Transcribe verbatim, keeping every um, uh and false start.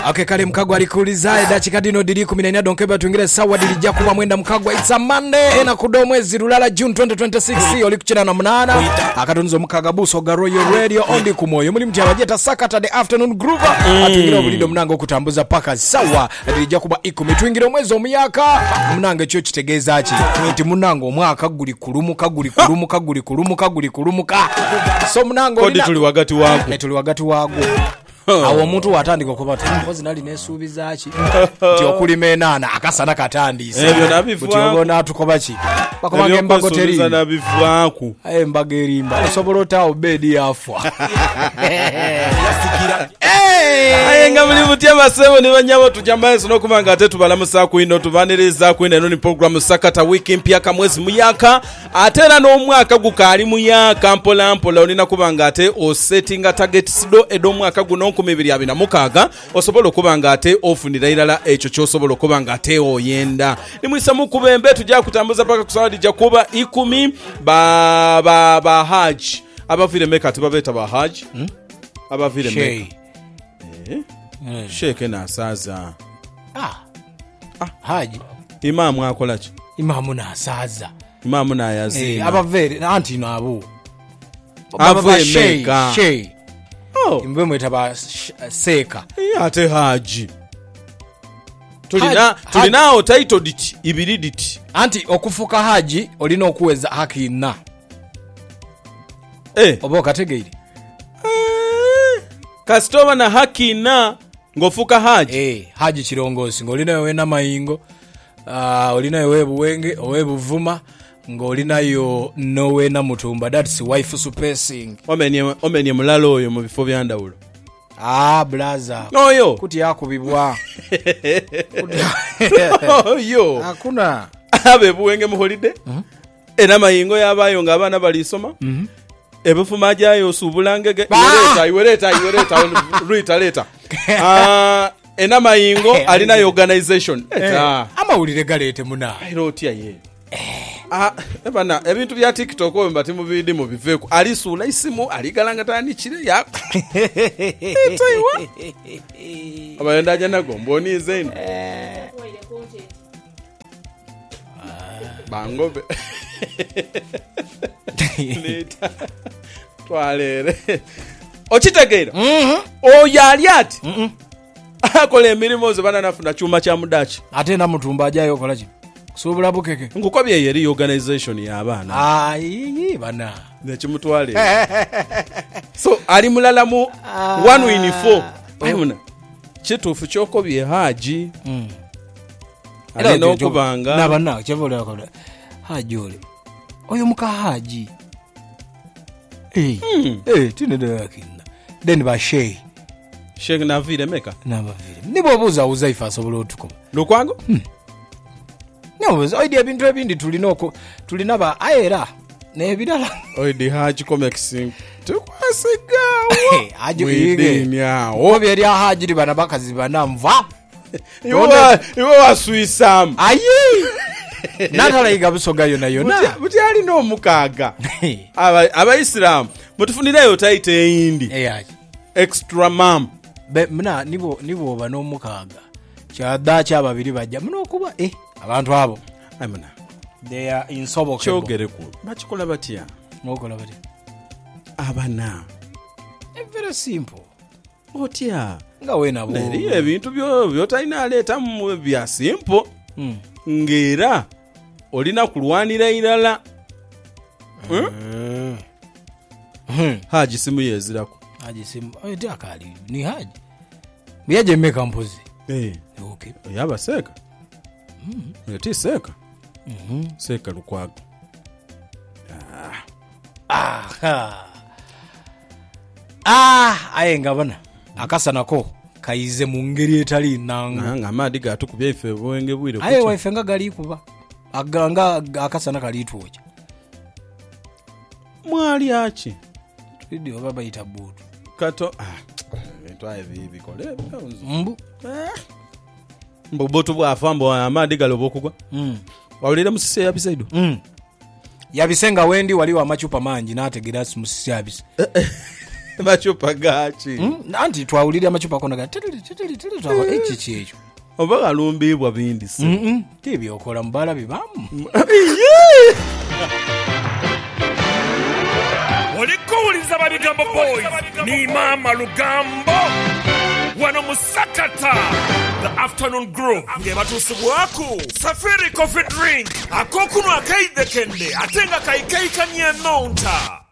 Okay, kale Mkagwa alikuuliza dakika dino dili kumi na nne donkeba tuingire sawa dilija kuba mwenda Mkagwa it's a Monday ena kudo mwezi Lulala June twenty twenty-six oli kuchina na mnana akatunzo Mkagabuso ga Royal Radio ondi kumoyo muri mti abajeta sakata the afternoon groove atuingira obulido mnango kutambuza paka sawa dilija kuba ikumi tuingire mwezi omuyaka mnange cyo kitegeza aki nti mnango mwaka guli kulumu kaguli kulumu kaguli kulumu kaguli kulumu ka so mnango kodi tuli wagati wago ne tuli wagati wago awo omuntu watandika okuba tempozi nali nesuubiza aki ti okulima enana akasana katandise ebyo nabifu tiobona tukoba ki bakomange mbago teri nabifu aku aye mbago erimba osobola otawo bedi yafa aye nga muli mutya basebo ne banyabo tujambaye sino kubanga ate tubalamusa ku ino tubaniriza ku ino ni program sakata wiki mpya ka mwezi muyaka atera no mwaka gukali muyaka mpola mpola olina kubanga ate o setting target sido edo mwaka guno nkumi bbiri abiri na mukaaga osobola kubanga ate ofunira irala echo kyosobola kubanga ate oyenda nimwisa mukubembe tujja kutambuza paka kusawadi ja kuba ikumi ba ba ba haji abafire meka tubabeta ba haji hmm? abafire meka eh mm. Sheke na saza ah ah haji imamu akola ki imamu na saza imamu na yazina eh abavere anti nabo abava meka shey oh imbe mweta ba seka eh ate haji tulina tulinao title dit ibiri dit anti okufuka haji olina okuweza hakina eh obo kategeire eh kastoma na hakina ngofuka haji eh haji kirongosi ngolina we na mayingo ah uh, olina we buwenge owebuvuma ngolina yo nowe na mutumba that's wife suppressing omenye omenye mulalo oyo mu bifo byandawulo ah blaza oyo kuti yakubibwa oyo hakuna abe buwenge mu holiday mm-hmm. Ena mayingo yabayo ngabana balisoma mhm mm ebufuma jayo subulangege yoreta yoreta yoreta ruita leta ah ena mayingo alina organization eta ama ulire galete muna irotia ye ah ebana ebintu bya TikTok ombati mu bidi mu biveko ali sula isimu ali galanga tani chire ya etaiwa abayenda jana gomboni zeni bangobe leta twalere okitegeera mhm o yali ati mhm akole emirimo zo bana nafuna chuma cha mudachi ate na mutumba ajayo kola ki subula bukeke ngukobye yeri organization ya abana ayi bana nekimutwale so ali mulala mu one in four ayuna kitufu kyokobye haji mm ali no kubanga na bana kyevola kola haji ole oyo muka haji eh mm. eh tinede yakina then ba shey shey na vile meka na ba vile nibo buza uzaifa asobola otuko lokwango hmm. No idea bintu ebindi tulinoko tulinaba aera nebidala oidi haji comics tukwasigawo haji yige obi eri haji bana bakazi bana mva iwa iwa wasuisam ayi natala igabusoga yona yona buti ali no mukaga aba abaislam mutufunira yo taite indi eh haji extra mam be mna nibo nibo bano mukaga kyada kyababiri bajja mno kuba eh abantu abo amana they are insobokable chogere ku bakikola batya nokola batya abana very simple otya nga wena bo neri ebintu byo byotaina aleta mu bya simple mm. Ngera olina kulwanira irala mm. mm. haji simu yezirako haji simu eti akali ni haji biaje meka mpozi eh okay yaba seka mhm yeti seka mhm seka lukwago ah ah ah ayenga bana akasanako kaize mu ngeri etali nanga nga amadi gatukubye ife bwenge bwire aye wife nga gali kuba aganga akasana kali tuoja mwali achi tudi baba itabudu kato ah etwaye bibi kole mbu eh mbu botu bwafambo amadi galobokugwa mm wawulira musise yabisaido mm yabisenga wendi wali wa machupa manji nategera musise yabise machupa gachi mm? Anti twawulira machupa kona ga titili titili titili twawo echi chicho oba galumbibwa bindi si mm -mm. Tibyo okola mbala bibamu olikuuliza Baligambo Boys ni Mama Lugambo wano musakata the afternoon group nge batusibwaku Safiri coffee drink akokuno akaidekende atenga kaikaikanye nonta